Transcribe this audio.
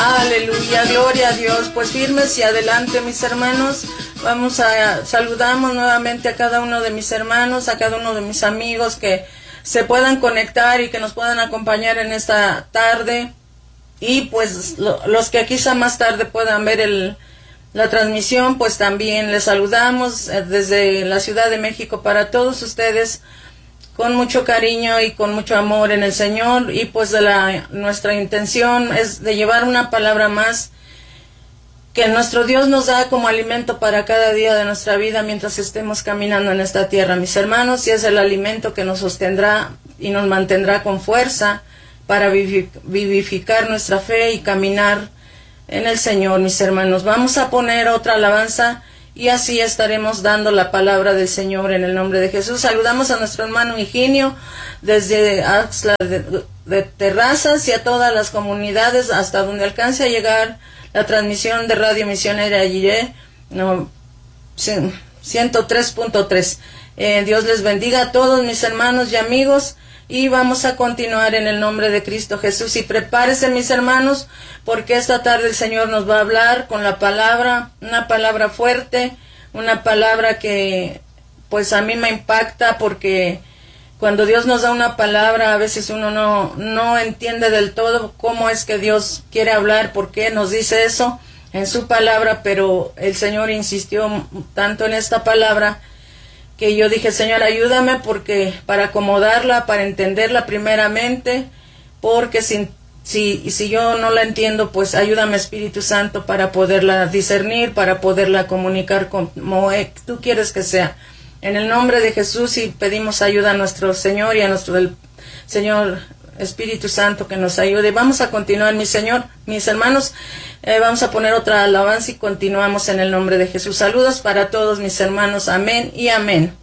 Aleluya, gloria a Dios. Pues firmes y adelante, mis hermanos. Saludamos nuevamente a cada uno de mis hermanos, a cada uno de mis amigos que se puedan conectar y que nos puedan acompañar en esta tarde. Y pues los que quizá más tarde puedan ver la transmisión, pues también les saludamos desde la Ciudad de México para todos ustedes, con mucho cariño y con mucho amor en el Señor. Y pues nuestra intención es de llevar una palabra más que nuestro Dios nos da como alimento para cada día de nuestra vida mientras estemos caminando en esta tierra, mis hermanos, y es el alimento que nos sostendrá y nos mantendrá con fuerza para vivificar nuestra fe y caminar en el Señor, mis hermanos. Vamos a poner otra alabanza y así estaremos dando la palabra del Señor en el nombre de Jesús. Saludamos a nuestro hermano Higinio desde Axtla de Terrazas y a todas las comunidades hasta donde alcance a llegar la transmisión de Radio Misionera Jireh 103.3. Dios les bendiga a todos mis hermanos y amigos, y vamos a continuar en el nombre de Cristo Jesús. Y prepárense, mis hermanos, porque esta tarde el Señor nos va a hablar con la palabra, una palabra fuerte, una palabra que pues a mí me impacta, porque cuando Dios nos da una palabra, a veces uno no entiende del todo cómo es que Dios quiere hablar, por qué nos dice eso en su palabra, pero el Señor insistió tanto en esta palabra que yo dije, Señor, ayúdame para acomodarla, para entenderla primeramente, porque si yo no la entiendo, pues ayúdame, Espíritu Santo, para poderla discernir, para poderla comunicar como tú quieres que sea. En el nombre de Jesús, y pedimos ayuda a nuestro Señor y a nuestro Señor Espíritu Santo que nos ayude. Vamos a continuar, mis hermanos, vamos a poner otra alabanza y continuamos en el nombre de Jesús. Saludos para todos mis hermanos, amén y amén.